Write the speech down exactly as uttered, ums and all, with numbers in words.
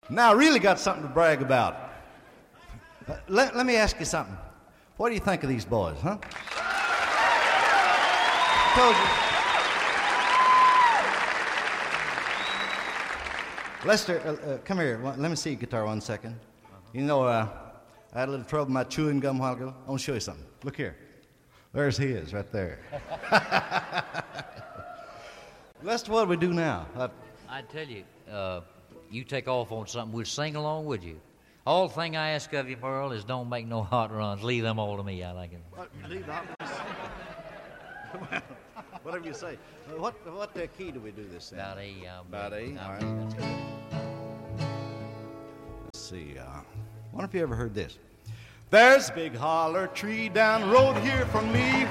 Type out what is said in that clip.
Now I really got something to brag about. Uh, let, let me ask you something. What do you think of these boys, huh? I told you. Lester, uh, uh, come here. Let me see your guitar one second. Uh-huh. You know, uh, I had a little trouble with my chewing gum a while ago. I want to show you something. Look here. There's his right there. Lester, what do we do now? Uh, I tell you, uh, you take off on something, we'll sing along with you. All the thing I ask of you, Merle, is don't make no hot runs. Leave them all to me, I like it. What, leave the hot runs? Whatever you say. Uh, what what uh, key do we do this in? About A. Uh, About A, all right. That's good. Let's see. Uh, wonder if you ever heard this. There's a big holler tree down the road here from me.